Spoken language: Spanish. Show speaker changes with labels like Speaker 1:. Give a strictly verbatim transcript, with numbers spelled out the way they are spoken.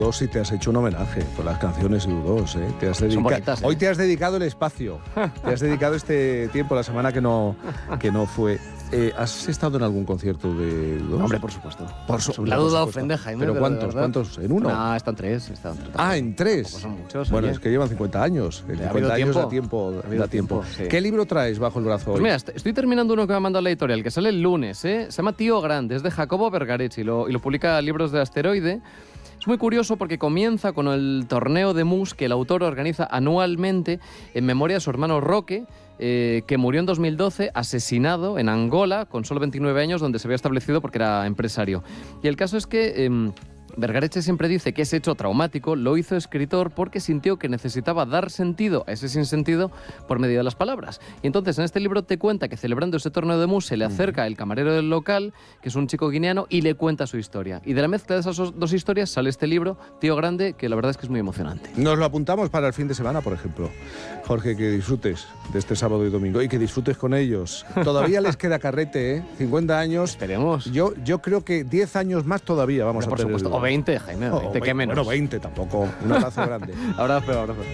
Speaker 1: dos y te has hecho un homenaje con las canciones de U dos, ¿eh? Te has dedica...
Speaker 2: bonitas, ¿eh?
Speaker 1: Hoy te has dedicado el espacio, te has dedicado este tiempo, la semana que no, que no fue. Eh, ¿Has estado en algún concierto de U dos?
Speaker 2: Hombre, por supuesto.
Speaker 1: Por su-
Speaker 2: La
Speaker 1: por
Speaker 2: duda
Speaker 1: supuesto.
Speaker 2: ofende, Jaime.
Speaker 1: ¿Pero
Speaker 2: de
Speaker 1: cuántos?
Speaker 2: verdad.
Speaker 1: ¿Cuántos? ¿En uno?
Speaker 2: No, están tres. Están tres.
Speaker 1: Ah, en tres.
Speaker 2: Tampoco son muchos,
Speaker 1: Bueno,
Speaker 2: oye.
Speaker 1: es que llevan cincuenta años.
Speaker 2: Ha habido
Speaker 1: cincuenta años da
Speaker 2: tiempo.
Speaker 1: tiempo.
Speaker 2: Ha habido
Speaker 1: Da tiempo.
Speaker 2: tiempo, sí.
Speaker 1: ¿Qué libro traes bajo el brazo
Speaker 2: Pues
Speaker 1: hoy?
Speaker 2: mira, est- estoy terminando uno que me ha mandado la editorial, que sale el lunes, ¿eh? Se llama Tío Grande, es de Jacobo Vergarechi y lo, y lo publica Libros de Asteroide. Es muy curioso porque comienza con el torneo de mus que el autor organiza anualmente en memoria de su hermano Roque, eh, que murió en dos mil doce asesinado en Angola con solo veintinueve años, donde se había establecido porque era empresario. Y el caso es que... Eh, Vergareche siempre dice que ese hecho traumático lo hizo escritor porque sintió que necesitaba dar sentido a ese sinsentido por medio de las palabras. Y entonces en este libro te cuenta que celebrando ese torneo de mus se le acerca el camarero del local, que es un chico guineano, y le cuenta su historia. Y de la mezcla de esas dos- dos historias sale este libro, Tío Grande, que la verdad es que es muy emocionante.
Speaker 1: Nos lo apuntamos para el fin de semana, por ejemplo. Jorge, que disfrutes de este sábado y domingo y que disfrutes con ellos. Todavía les queda carrete, ¿eh? cincuenta años.
Speaker 2: Esperemos.
Speaker 1: Yo, yo creo que diez años más todavía vamos
Speaker 2: Por
Speaker 1: a tener.
Speaker 2: supuesto. O veinte, Jaime,
Speaker 1: O
Speaker 2: veinte, ¿qué menos?
Speaker 1: Bueno, veinte tampoco. Un abrazo grande.
Speaker 2: Abrazo, abrazo.